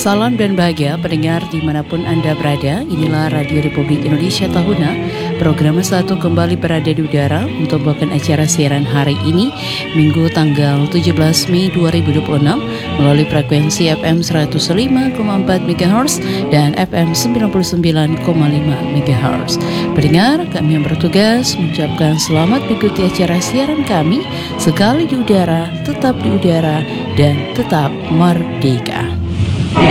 Salam dan bahagia pendengar dimanapun Anda berada. Inilah Radio Republik Indonesia Tahuna. Program 1 kembali berada di udara untuk membawakan acara siaran hari ini, Minggu tanggal 17 Mei 2026 melalui frekuensi FM 105,4 MHz dan FM 99,5 MHz. Pendengar, kami yang bertugas mengucapkan selamat mengikuti acara siaran kami, sekali di udara, tetap di udara, dan tetap merdeka.